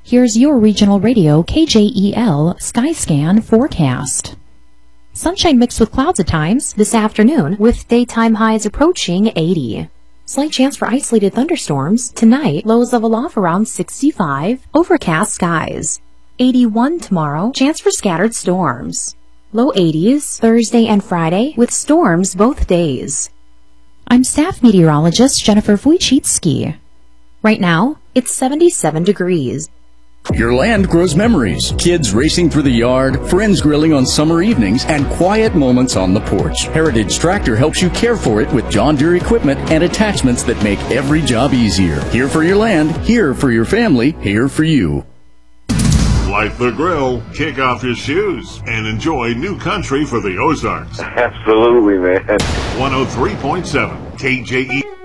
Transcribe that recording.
Here's your regional radio KJEL Skyscan forecast. Sunshine mixed with clouds at times this afternoon with daytime highs approaching 80. Slight chance for isolated thunderstorms. Tonight, lows level off around 65. Overcast skies. 81 tomorrow. Chance for scattered storms. Low 80s Thursday and Friday with storms both days. I'm staff meteorologist Jennifer Wojcicki. Right now, it's 77 degrees. Your land grows memories. Kids racing through the yard, friends grilling on summer evenings, and quiet moments on the porch. Heritage Tractor helps you care for it with John Deere equipment and attachments that make every job easier. Here for your land, here for your family, here for you. Light the grill, kick off your shoes, and enjoy new country for the Ozarks. Absolutely, man. 103.7 KJE.